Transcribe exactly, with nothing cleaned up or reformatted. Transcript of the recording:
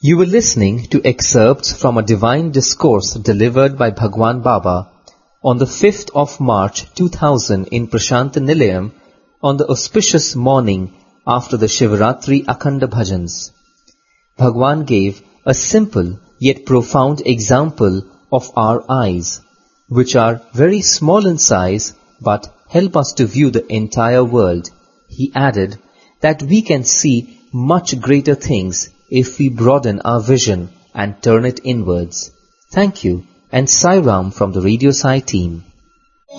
You were listening to excerpts from a divine discourse delivered by Bhagwan Baba on the fifth of March two thousand in Prashant Nilayam on the auspicious morning after the Shivaratri Akhanda Bhajans. Bhagwan gave a simple yet profound example of our eyes, which are very small in size but help us to view the entire world. He added that we can see much greater things if we broaden our vision and turn it inwards. Thank you, and Sai Ram from the Radio Sai team.